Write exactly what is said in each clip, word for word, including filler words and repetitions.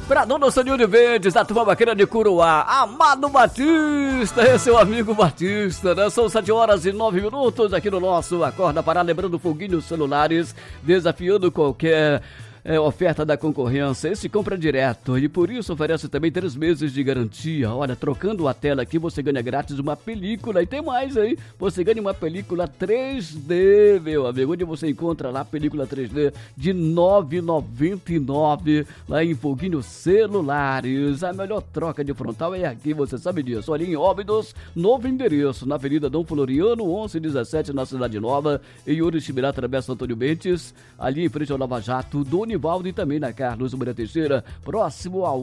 Pra Dona Soninho de Verdes, da turma bacana de Curuá, Amado Batista, esse é o amigo Batista, né? São sete horas e nove minutos aqui no nosso Acorda Pará, lembrando foguinhos celulares, desafiando qualquer é, oferta da concorrência. Esse compra direto e por isso oferece também três meses de garantia. Olha, trocando a tela aqui você ganha grátis uma película e tem mais aí, você ganha uma película três D, meu amigo, onde você encontra lá a película três D de nove reais e noventa e nove centavos lá em Foguinhos Celulares. A melhor troca de frontal é aqui, você sabe disso. Olha, em Óbidos, novo endereço, na Avenida Dom Floriano, onze dezessete, na Cidade Nova, em Urixibirá, Travessa Antônio Bentes, ali em frente ao Lava Jato, do Nivaldo e também na Carlos Moura Teixeira, próximo ao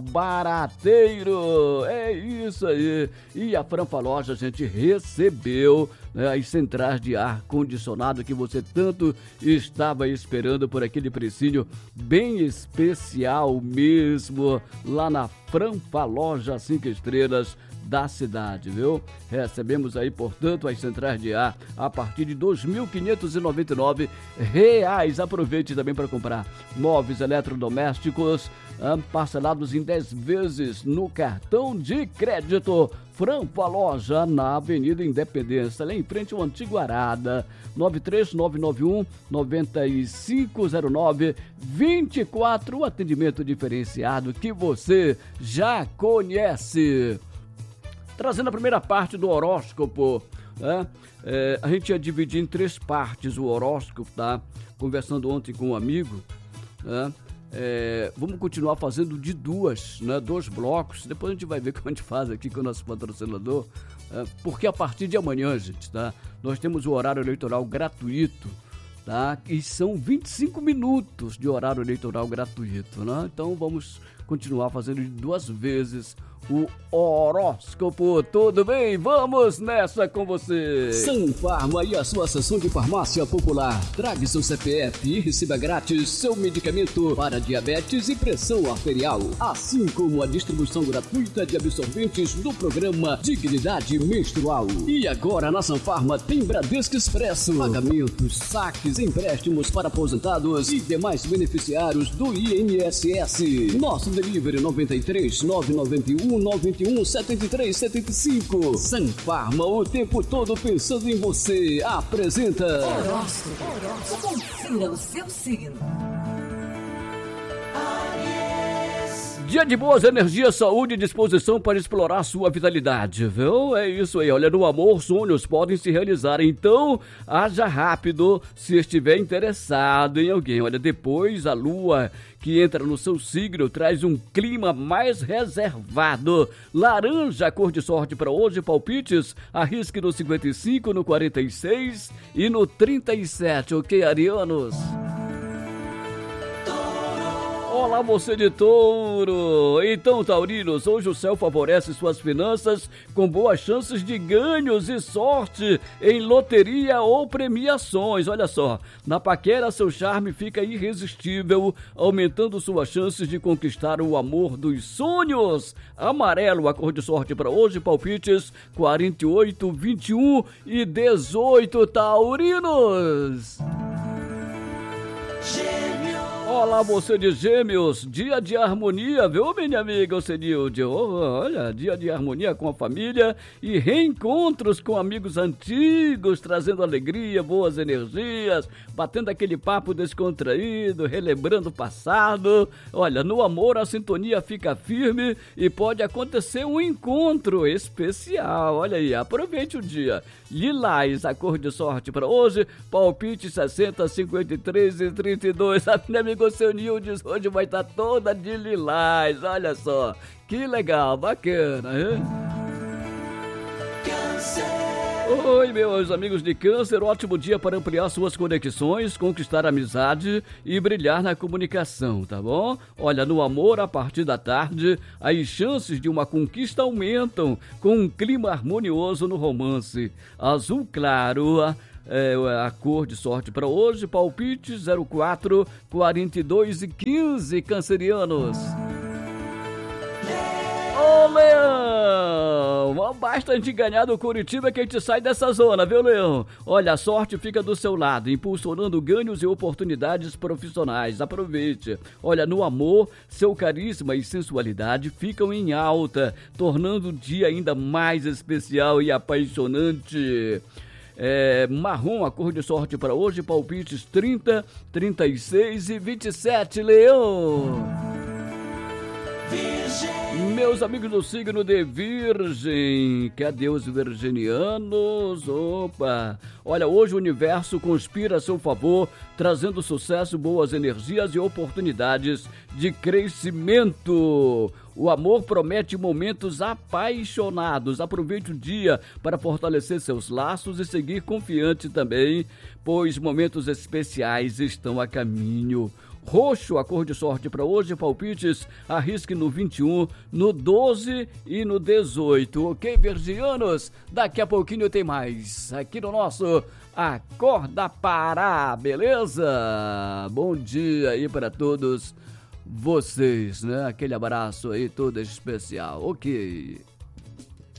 Barateiro. É isso aí. E a Franfa Loja, a gente recebeu, né, as centrais de ar-condicionado que você tanto estava esperando por aquele precinho bem especial mesmo, lá na Franfa Loja cinco estrelas da cidade, viu? Recebemos aí, portanto, as centrais de ar a partir de dois mil quinhentos e noventa e nove reais. Aproveite também para comprar móveis eletrodomésticos ah, parcelados em dez vezes no cartão de crédito. Franfa Loja, na Avenida Independência, lá em frente ao Antigo Arada, nove três nove nove um, nove cinco zero nove, vinte e quatro, atendimento diferenciado que você já conhece. Trazendo a primeira parte do horóscopo, né? É, a gente ia dividir em três partes o horóscopo, tá? Conversando ontem com um amigo, né? É, vamos continuar fazendo de duas, né? Dois blocos, depois a gente vai ver como a gente faz aqui com o nosso patrocinador, é, porque a partir de amanhã, gente, tá? Nós temos o horário eleitoral gratuito, tá? E são vinte e cinco minutos de horário eleitoral gratuito, né? Então vamos continuar fazendo de duas vezes o horóscopo. Tudo bem? Vamos nessa com você. Sanfarma e a sua sessão de farmácia popular. Traga seu C P F e receba grátis seu medicamento para diabetes e pressão arterial, assim como a distribuição gratuita de absorventes do programa Dignidade Menstrual. E agora na Sanfarma tem Bradesco Expresso, pagamentos, saques, empréstimos para aposentados e demais beneficiários do I N S S. Nosso delivery nove três nove nove um nove um sete três sete cinco. Sanfarma, o tempo todo pensando em você. Apresenta Horóscopo. Horóscopo. Confira o seu signo. Dia de boas energias, saúde e disposição para explorar sua vitalidade, viu? É isso aí, olha, no amor sonhos podem se realizar, então haja rápido se estiver interessado em alguém. Olha, depois a lua que entra no seu signo traz um clima mais reservado. Laranja, cor de sorte para hoje, palpites, arrisque no cinquenta e cinco, no quarenta e seis e no trinta e sete, ok, arianos? Olá, você de touro! Então, taurinos, hoje o céu favorece suas finanças com boas chances de ganhos e sorte em loteria ou premiações. Olha só, na paquera seu charme fica irresistível, aumentando suas chances de conquistar o amor dos sonhos. Amarelo, a cor de sorte para hoje, palpites quarenta e oito, vinte e um e dezoito, taurinos! Olá, você de Gêmeos, dia de harmonia, viu, minha amiga Ocenilde? Olha, dia de harmonia com a família e reencontros com amigos antigos, trazendo alegria, boas energias, batendo aquele papo descontraído, relembrando o passado. Olha, no amor a sintonia fica firme e pode acontecer um encontro especial. Olha aí, aproveite o dia. Lilás, a cor de sorte para hoje, palpite sessenta, cinquenta e três e trinta e dois. A minha amiga Ocenilde hoje vai estar toda de lilás, olha só, que legal, bacana, hein? Oi, meus amigos de Câncer, ótimo dia para ampliar suas conexões, conquistar amizade e brilhar na comunicação, tá bom? Olha, no amor, a partir da tarde, as chances de uma conquista aumentam com um clima harmonioso no romance. Azul claro, a É a cor de sorte para hoje, palpite zero quatro, quarenta e dois e quinze, cancerianos. Ô, Leão, basta de ganhar do Curitiba que a gente sai dessa zona, viu, Leão? Olha, a sorte fica do seu lado, impulsionando ganhos e oportunidades profissionais. Aproveite. Olha, no amor, seu carisma e sensualidade ficam em alta, tornando o dia ainda mais especial e apaixonante. É, marrom, a cor de sorte para hoje, palpites trinta, trinta e seis e vinte e sete, Leão. Virgem. Meus amigos do signo de Virgem, cadê os virginianos? Opa! Olha, hoje o universo conspira a seu favor, trazendo sucesso, boas energias e oportunidades de crescimento. O amor promete momentos apaixonados. Aproveite o dia para fortalecer seus laços e seguir confiante também, pois momentos especiais estão a caminho. Roxo, a cor de sorte para hoje, palpites, arrisque no vinte e um, no doze e no dezoito. Ok, virginianos? Daqui a pouquinho tem mais aqui no nosso Acorda Pará, beleza? Bom dia aí para todos vocês, né? Aquele abraço aí todo especial, ok.